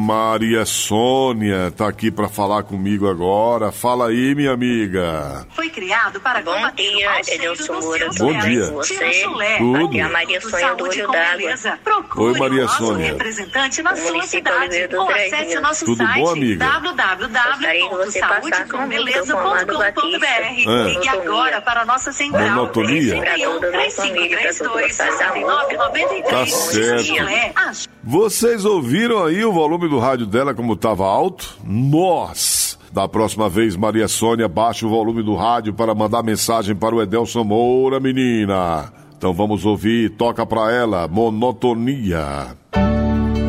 Maria Sônia tá aqui para falar comigo agora. Fala aí, minha amiga. Foi criado para combater o mau cheiro do seu Bom dia. Tudo. Aqui é a Maria Sônia do Olho d'Água. Oi, Maria Sônia. Representante na sua cidade ou acesse o nosso Tudo site bom, amiga? www.saudecombeleza.com.br. Ligue agora para a nossa central. Monotonia? 31-3532-1993. Tá certo. Vocês ouviram aí o volume do rádio dela como estava alto? Nós! Da próxima vez, Maria Sônia, baixe o volume do rádio para mandar mensagem para o Edelson Moura, menina. Então vamos ouvir, toca pra ela, Monotonia.